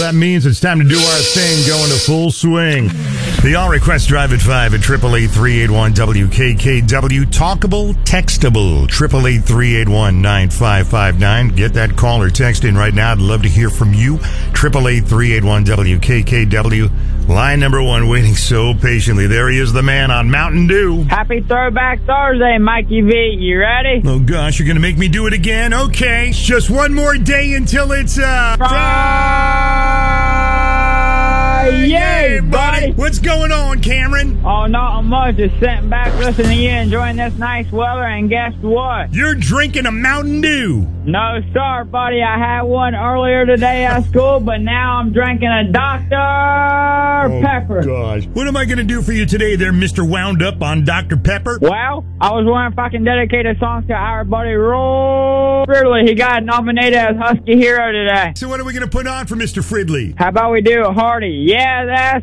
that means it's time to do our thing, going to full swing. The All Request Drive at 5 at 888-381-WKKW. Talkable, textable, 888-381-9559. Get that call or text in right now. I'd love to hear from you. 888-381-WKKW. Line number 1 waiting so patiently. There he is, the man on Mountain Dew. Happy Throwback Thursday, Mikey V. You ready? Oh, gosh, you're going to make me do it again? Okay, it's just one more day until it's, Yay, buddy! What's going on, Cameron? Oh, not much. Just sitting back, listening to you, enjoying this nice weather, and guess what? You're drinking a Mountain Dew. No, sir, buddy. I had one earlier today at school, but now I'm drinking a Dr. Pepper. Gosh. What am I going to do for you today there, Mr. Wound Up on Dr. Pepper? Well, I was wondering if I can dedicate a song to our buddy Roy Fridley. He got nominated as Husky Hero today. So what are we going to put on for Mr. Fridley? How about we do a hearty? Yeah, that's